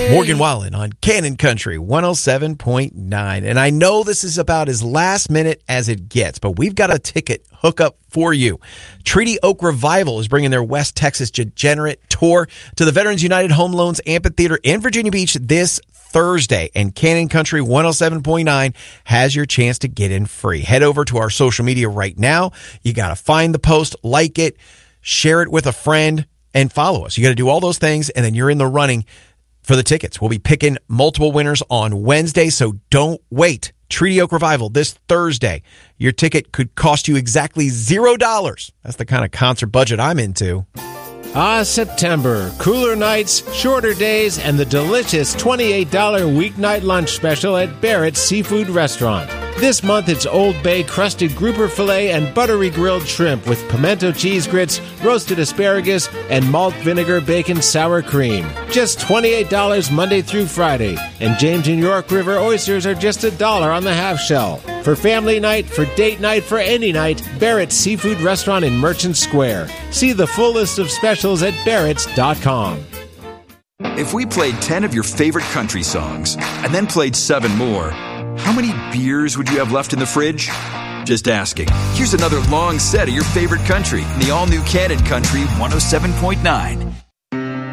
Morgan Wallen on Cannon Country 107.9. And I know this is about as last minute as it gets, but we've got a ticket hookup for you. Treaty Oak Revival is bringing their West Texas Degenerate Tour to the Veterans United Home Loans Amphitheater in Virginia Beach this Thursday, and Cannon Country 107.9 has your chance to get in free. Head over to our social media right now. You got to find the post, like it, share it with a friend, and follow us. You got to do all those things, and then you're in the running for the tickets. We'll be picking multiple winners on Wednesday, so don't wait. Treaty Oak Revival this Thursday. Your ticket could cost you exactly $0. That's the kind of concert budget I'm into. September. Cooler nights, shorter days, and the delicious $28 weeknight lunch special at Barrett's Seafood Restaurant. This month, it's Old Bay crusted grouper filet and buttery grilled shrimp with pimento cheese grits, roasted asparagus, and malt vinegar bacon sour cream. Just $28 Monday through Friday. And James and York River oysters are just $1 on the half shell. For family night, for date night, for any night, Barrett's Seafood Restaurant in Merchant Square. See the full list of specials at barretts.com. If we played 10 of your favorite country songs and then played 7 more, how many beers would you have left in the fridge? Just asking. Here's another long set of your favorite country in the all-new Cannon Country 107.9.